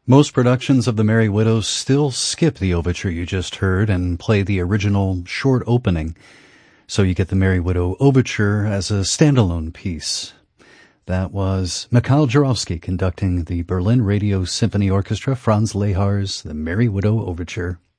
Most productions of The Merry Widow still skip the overture you just heard and play the original short opening, so you get the Merry Widow overture as a standalone piece. That was Mikhail Jurovsky conducting the Berlin Radio Symphony Orchestra, Franz Lehar's The Merry Widow Overture.